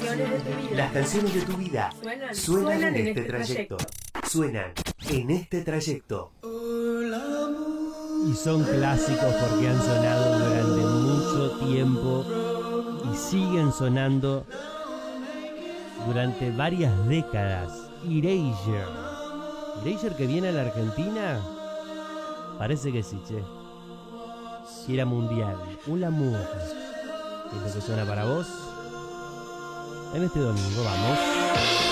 Las canciones de tu vida suenan en este trayecto. Suenan en este trayecto. Y son clásicos porque han sonado durante mucho tiempo y siguen sonando durante varias décadas. Erasure. ¿Erasure que viene a la Argentina? Parece que sí, che. Gira mundial. Un amour. ¿Qué es lo que suena para vos? En este domingo, vamos.